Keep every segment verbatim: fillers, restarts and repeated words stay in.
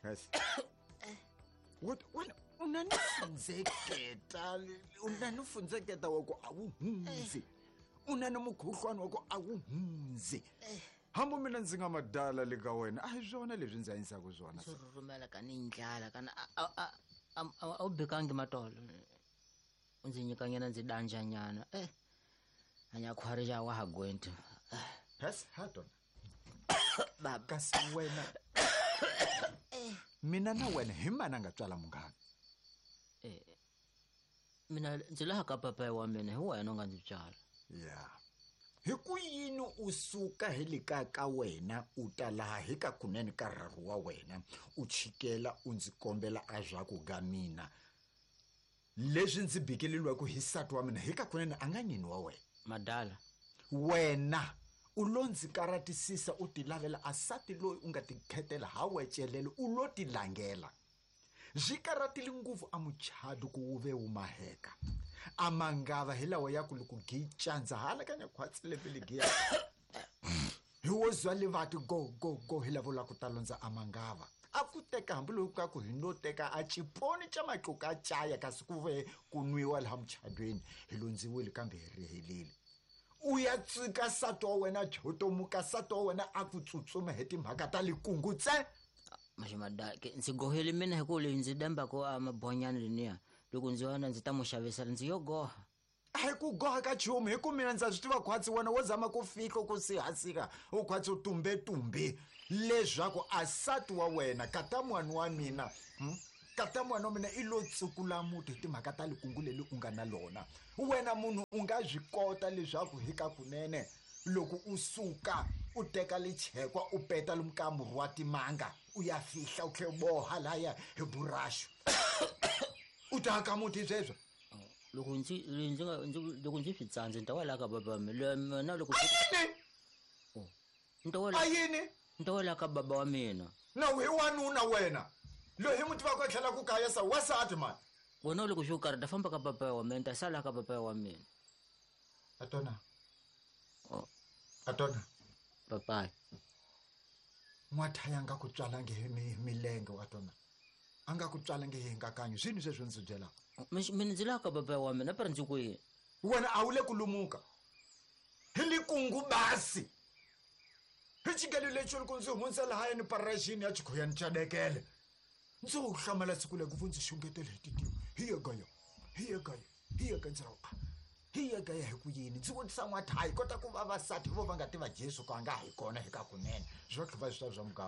Yes. What when unanifunzeketa unanifunzeketa wako awuhunzi unanimukhuhlwana wako awuhunzi hambo mina ndzi nga madala le ka wena a hi swona leswi ndzi hanyisaka swona so rhumela ka ni ndlala kana a a bekangi matolo ndzi nyika nyana ndzi danja nyana eh anya khwari ja wa hagwento has haton baba kasi wena mina na wena hi mana nga tswala munghana eh mina ndzi laha ka papa wa mina hi wena nga ndzi tswala yeah hi ku yini usuka helika ka wena utalaha hi ka kunene ka raru wa wena u chikela u ndzi kombela azwaku ga mina leswi ndzi bikeleliwa ku hisatu wa mina hi ka kunene anga nyini wa wena madala wena u lo ndzi karatisisa u ti lavela asati loyi u nga ti khetela ha wecelele u lo ti langela zwi karatile nguvu amuchadu ku uve umaheka amangava hilawa ya ku loko gichanza hala kanya khwatsile peligiya hi wozwa levati go go go hilavula ku talonza amangava akuteka hambulo ka ku hinoteka a chiponi cha matluka chaya kasi kuve kunwiwa la muchadweni hilonziwile kambe hirihilile uya tsika sato wena choto muka sato wena akutsutsuma heti mhaka ta likungutse mashimada ke ndzi gohele mina hi ku le ndzi damba ko amabonyana leniya loko ndzi wana ndzi ta mushavisa ndzi yo goha ai ku goha ka chumu hi ku mina ndza swi tiva khwatsi wena wo zama ku fika ku si hasika u khwatsi u tumbe tumbe leswaku asati wa wena katamwani wa mina hm katamwani wa mina i lo tsukula muti hi timhaka ta likunguleli u nga na lona wena munhu u nga zwi kota leswaku hi ka kunene loko usuka u teka lichekwa u peta lumkamuru wa timanga u ya fihla u tlhe boha laya hi burashu u taka muti sweswo loko ndzi ndzi loko ndzi switsandze ntawela ka baba mi na loko oh ntawela ayini ntawela ka baba wa mina na we wanuna wena lo hi mutiva ku tlhela ku kaya sa wasati man wena loko xo karata famba ka baba wa mina ta sala ka baba wa mina atona oh atona papa mwathaya nga ku tswala nge milenge watona anga ku tswala nge hingakanyo swini sweswo ndzi byela mina ndzi la ka baba wa mina para ndzi ku yini wena a wu le ku lumuka hi likungu basi hi chikele lecho loko ndzi humusela hayani paration ya chikhoyani chadekele ndzi u hlamala siku le ku vundzi xungetele hi titiwa hi ye gayo hi ye gayo hi ye kantsirawa hi ye gaya hi ku yini ndzi vutisa n'wathayi kota ku vavasati vo va nga tiva Jesu ka nga hi kona hi ka kunene zwo tlhuva swi swa mga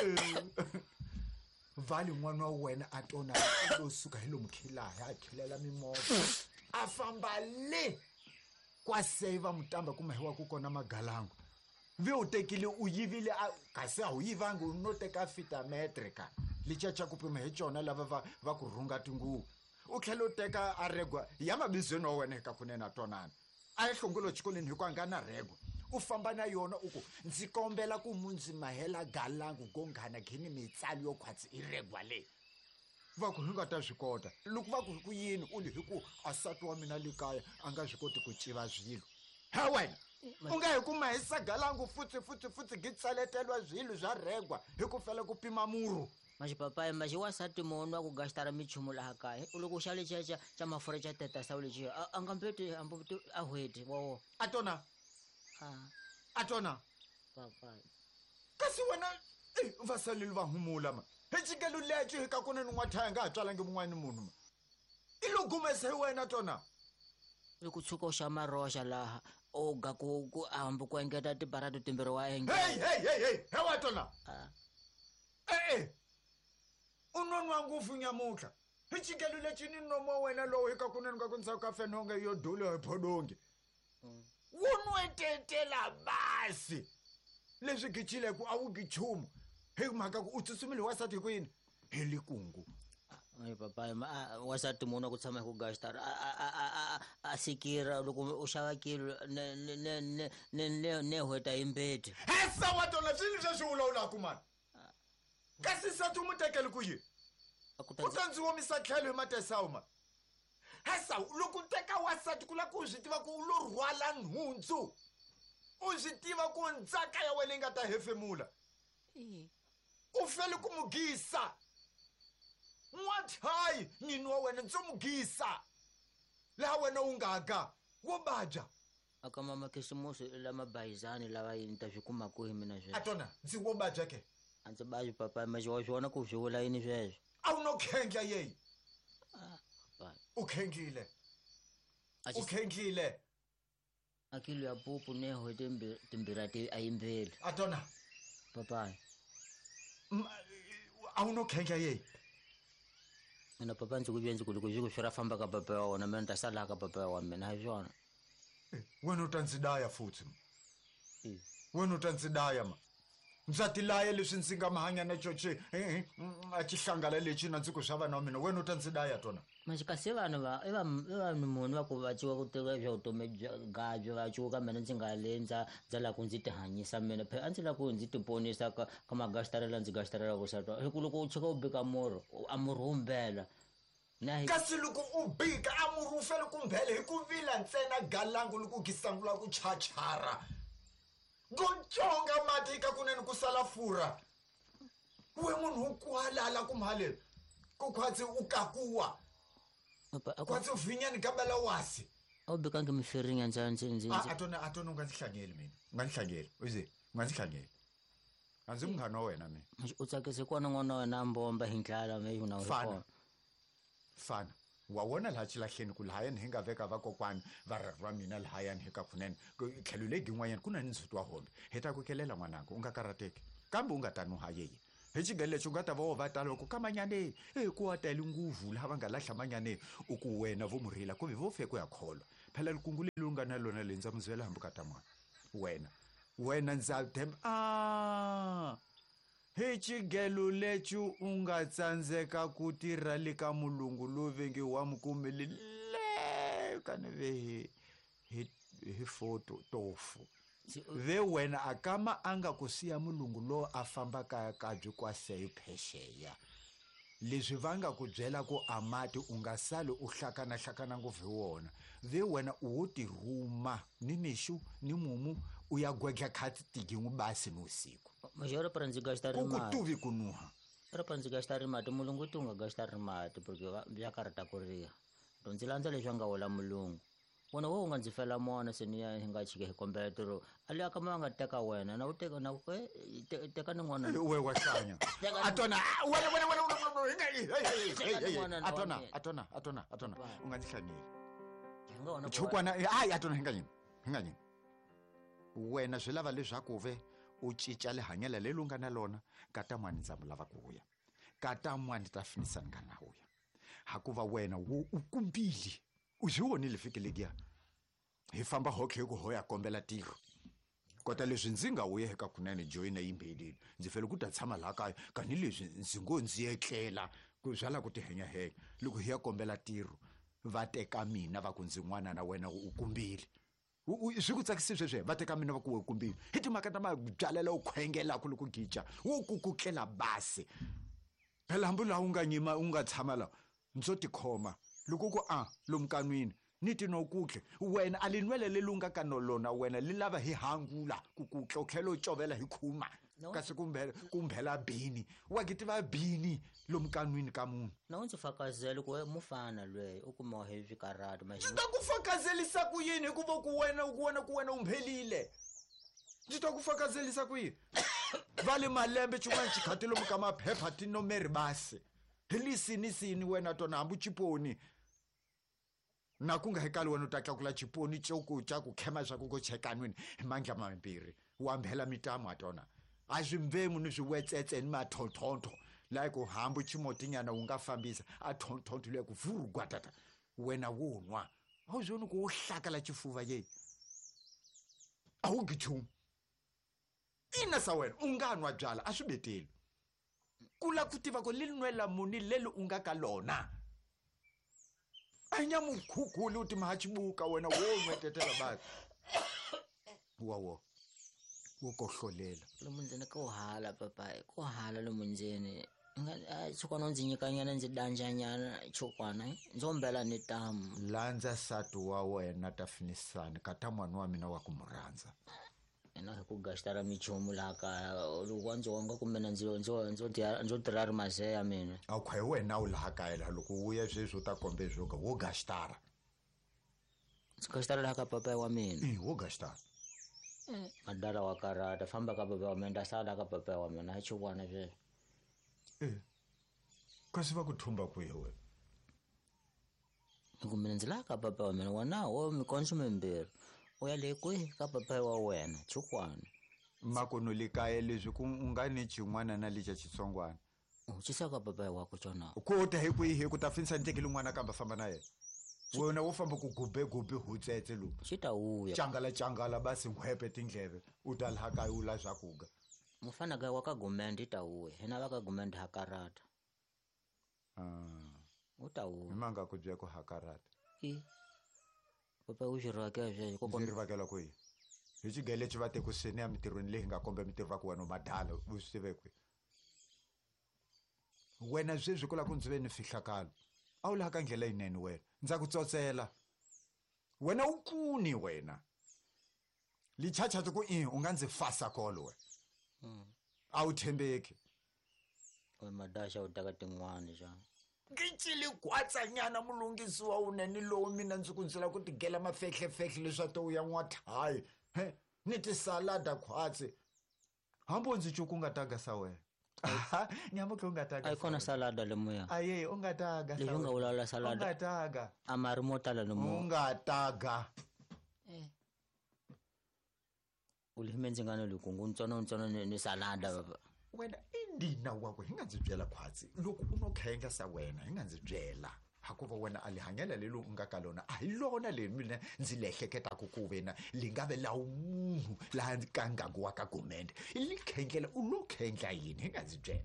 vali n'wana wa wena a tona lo suka hi lo mukhilaha a khilela mimovha a famba le kwa save mutamba kuma hiwa ku kona magalangu vi u tekile u yivile kasi a u yivanga u no teka fita metrika lichacha ku pima hi chona lava va va ku rhunga tinguvu u tlhela u teka a regwa ya mabizweni wa wena eka kunena tonana a yi hlongolo xikolweni hi ku anga na regwa u famba na yona u ku ndzi kombela ku munzi mahela galangu gongana khini mitsali yo khwatsi i regwa le va ku hinga ta swi kota loko va ku ku yini u li hi ku asati wa mina le kaya anga swi koti ku tiva zwilo ha wena u nga hi ku mahisa galangu futsi futsi futsi gitsaletelwa zwilo zwa regwa hi ku fela ku pima muru maji papa maji wasati munhu wa ku gastara michumu laha kaya loko xale cha cha mafura cha teta sawule chi angambeti ambuti ahweti wo atona ah atona papa kasi wena eh vasalili va humula ma hechikelu lecho hika kuna n'wathaya nga tswala nge mun'wani munhu ma ilogumese hi wena tona loko tshuka u xa marosha laha o ga ku ku ambu ku engeta tibarato timbirhi wa enge hey hey hey hey hewa tona ah eh eh unonwa ngufu nyamuhla hechikelu lecho ni nomo wena lo hika kuna nga kunsa ka fenonga yo dolo phodonge wunwetetela basi leswi gichile ku awu gichumu hi mhaka ku u tsutsumile wasati ku yini hi likungu ay papa ma wasati munhu ku tshama ku gastara a a sikira loko u xava kilo ne ne ne ne ne hweta imbeti hesa watona swini swa swivulaula ku mani kasi satu mutekele ku yini u tanzi womisa tlhelo hi matesawu ma hesa loko teka wasati kula ku swi tiva ku lo rhwala nhundzu u swi tiva ku ndzaka ya wena yi nga ta hefemula u fele ku mugisa What? Hayi, nini wa wena ntsomugisa. La wena ungaka. Wo baja. Aka mama Khisimusi la mabayizani lawa yini ta swi kuma ku hi mina sweswo. Atona, ndzi wo baja ke. A ndzi baji papa ma swi wona ku swi vula yini sweswo. A wu no khenkla yeyi. Ah, papa. U khenklile. A U khenklile. Akilo ya pupu ne ho timbi timbirati ayimbele. Atona. Papa. A wu no khenkla yeyi. Mina papa ndzi ku byenzi ku loko swi ra famba ka papa wa wona mina ta sala ka papa wa mina hi swona. Wena utantsidaya futhi. Eh. Wena utantsidaya ma. Ndzatilaye leswi ndzi nga mahanya na choche a xihlangala lexi na ndzi ku xava na mina wena utantsidaya tona. Manje kasi vanhu va i va i vanhu munhu va ku va ciwa ku teka bya vutomi bya gabyo va ciwa mina ndzi nga lenza ndza la ku ndzi ti hanyisa mina phe a ndzi la ku ndzi ti ponisa ka ka magastarela ndzi gastarela ku sa twa hi loko u chika u bika moro a moro umbela. Kasi loko u bika a murufela ku mbhele hi ku vila ntsena galangu loko gisangula ku chachara. Gochonga mati ka kunene ku sala fura. We munhu kwalala ku mhale. Ku khwatsi u kakuwa. Papa kwatsi uvinyani gabela wasi. Awu bika ngimferinga nje nje. Atona atona ungandihlangeli mina. Ungandihlangeli. Uyize, ungandihlangeli. Anzi mngano wena mina. U tsakise kona n'wana wena mbomba hi ndlala me una ufana. Fana wa wona la chilahleni ku lahayani hinga veka va kokwani va rarwa mina lahayani hika kunene khelule gin'wanyana kuna ni ndzutwa hombe heta ku kelela n'wananga u nga karateki kambe u nga tanu ha yeye hi xigele lexi u nga ta va va talo ku kamanyane eh ku wa tele nguvu lava nga lahla manyane u ku wena vo murila ku ve vo fe ku ya kholwa phela likungule lu nga na lona le ndza muzela hambuka ta mwana wena wena ndza them ah Hichi gelu lechu unga tsandzeka ku tirha le ka mulungu lovengi wa mukumeli le kaneve hi hi foto tofu ve wena akama anga ku siya mulungu lo a famba ka ka byi kwase hi phesheya leswi vanga ku byela ku amati unga sali u hlakana hlakana ngopfu hi wona ve wena u ti ruma ni mixu ni mumu u ya gwegla khati tigingu basi no siku majora para ndzi gastar mati ku tuvi kunuha ra para ndzi gastar mati mulungu tu nga gastar mati porque bya karata ku riha ndo ndzi landza leswi nga wela mulungu wona wo nga ndzi fela mona se ni ya nga chike hi kompetero ali aka ma nga teka wena na u teka na ku teka ni n'wana we wa hlanya atona wena wena wena atona atona atona atona u nga ndzi hlanyile nga wona chukwana ai atona hinga yini hinga yini wena swi lava leswaku ve u cica le hanyela le lunga na lona kata mwana ndza mulava ku huya kata mwana ta finisa nga na huya hakuva wena u kumbili u zwiwoni le fikelekia hi famba hokhe ku hoya kombela tiro kota leswi ndzi nga huye eka kunene join yimbelile ndzi fele ku ta tshama la kaya kani leswi ndzi ngo ndzi etlela ku zala ku ti henya henya loko hi ya kombela tiro va teka mina va ku ndzi n'wana na wena u kumbili swi ku tsakisi sweswe va teka mina va ku kumbili hi timhaka ta mabyalela u khwengela ku loko gicha wo ku kuklela basi phela hambu la u nga nyima u nga tshama la ndzo ti khoma loko ku a lomkanwini ni ti no kuhle wena alinwele le lunga ka nolona wena li lava hi hangula ku ku tlokelo chovela hi khuma kasi kumbela kumbela bini wa gitiva bini lomkanwini ka munhu na u ndzi fakazela ku mufana lweyo u kuma hi swikarati ma ndzi ta ku fakazelisa ku yini hikuva ku wena ku wena ku wena umphelile ndzi ta ku fakazelisa ku yini vale malembe chun'wana chikhatilo muka maphepha tinomeri basi hilisini sini wena tona hambu chiponi na ku nga hekali wena u ta tlakula chiponi choku cha ku khema swa ku ko chekanwini hi mandla mambirhi wa mphela mitamo atona a swi mvemu ni swi wetsetse ni mathonthonto la ku hambu chimotinyana u nga fambisa a thonthonto le ku vuru gwatata wena wo nwa a u zwona ku hlakala chifuva ye a u gichu ina sa wena u nga nwa byala a swi beteli kula ku tiva ko linwela muni leli u nga ka lona anya mukhukhuli uti mahachibuka wena wo nwetetela basi wawo wo kohlolela lo mundzeni ko hala papa ko hala lo mundzeni nga chukwana ndzi nyikanyana ndzi danjanyana chukwana nzombela ni tamu landza satu wa wena ta finisana kata mwana wa mina wa ku muranza ena hi ku gastara michomu laha kaya loko wa ndzo nga kumbe na ndzo ndzo ndzo ndzo tirha ri maseya mina akhwe wena u laha kaya laha loko u ya sweswi u ta kombe zwoga wo gastara ndzi gastara laha ka papa wa mina i wo gastara madala wa karata famba ka papa wa mina nda sala ka papa wa mina ha chukwana sweswo eh kasi va ku thumba kwihi wena loko mina ndzi laha ka papa wa mina wona wo mi consume mbirhi u ya le kwihi ka papa wa wena chukwana makono le kaya leswi ku nga ni chin'wana na lexa xitsongwana u chisa ka papa wa ku chona ku ta hi kwihi ku ta finisa nteke lin'wana kamba famba na yena wena wo famba ku gube gube hutsetse lo xita uya changala changala basi ngwhepe tindleve u ta laha kaya u la swakuga mufana ka wa ka gumende ta uya hina va ka gumende ha karata ah u ta uya manga ku bya ku hakarata i papa u xirwa ka je ko ndzi rivakela ku yi hi xigele xi va te ku sene ya mitirhweni leyi nga kombe mitirho va ku wena madala u swi tive kwi wena sweswi ku la ku ndzi ve ni fihlakalo a wu laha ka ndlela yinene wena ndza ku tsotsela wena u kuni wena lichachato ku i u nga ndzi fasa kolo wena a wu thembeki we madasha u taka tin'wana xa ngicili gwatsa nyana mulungisi wa unene lowu mina ndzi ku ndzela ku tigela mafehlefehle leswa to ya n'wathayi he ni tisalada khwatsi hambo ndzi cuku nga taga sa wena nyamuke u nga taga ai kona salada le moya aye u nga taga le nga ulala salada u nga taga amari motala le moya u nga taga eh ulimenze ngana lukungu ntsono ntsono ni salada baba wena indina wakho hi nga ndzi byela khwatsi loko u no khenga sa wena hi nga ndzi byela hakuva wena ali hanyela lelo u nga ka lona a hi lona le mina ndzi lehleketa ku ku vena lingabe la umuntu la kangaku wa ka gumende li khengela u lo khenga yini hi nga ndzi byela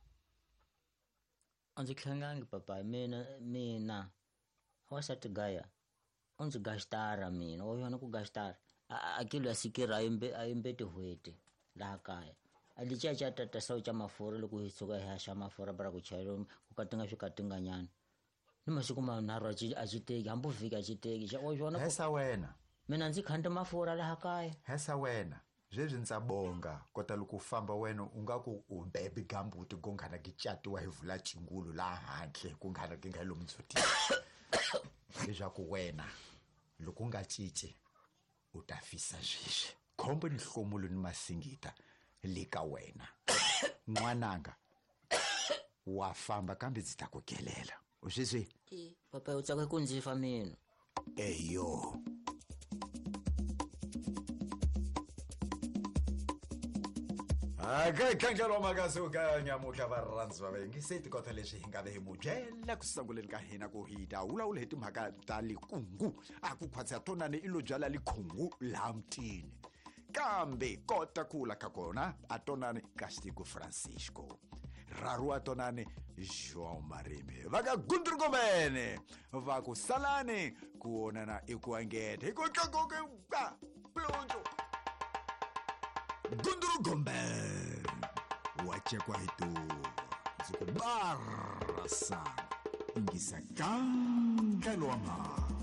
andzi khengangi papa mina mina wasati gaya ondzi gastara mina wo yona ku gastara akilo asikira ayimbe ayimbe tihwete la kaya alichacha tata sawu cha maforo loko hi tsuka hi hasha maforo bara ku chayelo ku katinga swikatinga nyana ni masiku manharhu a xiteki hambo vhiki a xiteki xa o xona hesa wena mina ndzi khanda mafurha laha kaya hesa wena zweswi ndza bonga kota loko u famba wena u nga ku u bebe gambuti ku nghana gicatiwa hi vula chingulu laha handle ku nghana ki nga lomu ndzutini leswaku wena loko u nga cici u ta fisa sweswi khombo ni hlomulo ni masingita le ka wena n'wananga wa famba kambe ndzi ta ku gelela u sweswi papa u tsaka ku ndzi fa mina eyo aka khanhlelo makasi u ka nyamuhla va rhandzi va vayingiseti kota leswi hi nga ve hi mu byela ku sanguleni ka hina ku hi ta vulavula hi timhaka ta likungu a ku khwatsa tonane i lo byala likhungu laha mutini kambe kota kula ka kona a tonane Castigo Francisco raru a tonane João Marime va ka Gundrugomene va ku salani ku onana i ku angete hi ku tlakuke ka plonjo Gundrugomene wa chekwa hi tu ndzi ku barasa ingisa kangelo wa